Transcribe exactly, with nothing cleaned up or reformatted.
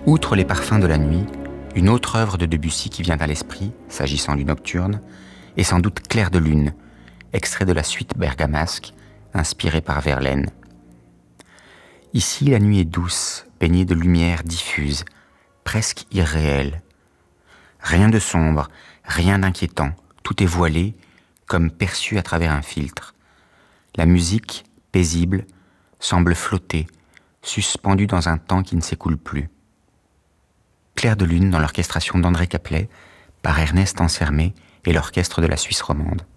Outre les parfums de la nuit, une autre œuvre de Debussy qui vient à l'esprit, s'agissant du nocturne, est sans doute Clair de lune, extrait de la suite bergamasque, inspirée par Verlaine. Ici, la nuit est douce, baignée de lumière diffuse, presque irréelle. Rien de sombre, rien d'inquiétant, tout est voilé, comme perçu à travers un filtre. La musique, paisible, semble flotter, suspendue dans un temps qui ne s'écoule plus. Clair de lune dans l'orchestration d'André Caplet, par Ernest Ansermet et l'orchestre de la Suisse romande.